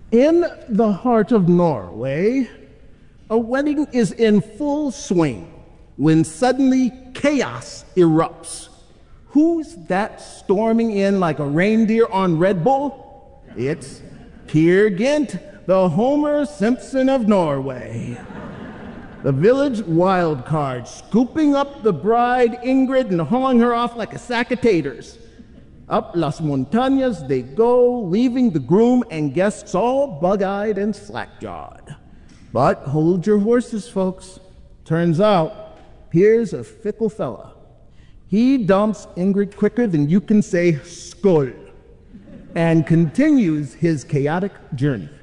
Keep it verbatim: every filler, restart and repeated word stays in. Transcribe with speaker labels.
Speaker 1: In the heart of Norway, a wedding is in full swing when suddenly chaos erupts. Who's that storming in like a reindeer on Red Bull? It's Peer Gynt, the Homer Simpson of Norway. The village wild card, scooping up the bride Ingrid and hauling her off like a sack of taters. Up Las Montañas they go, leaving the groom and guests all bug-eyed and slack-jawed. But hold your horses, folks. Turns out, Pierre's a fickle fella. He dumps Ingrid quicker than you can say skull, and continues his chaotic journey.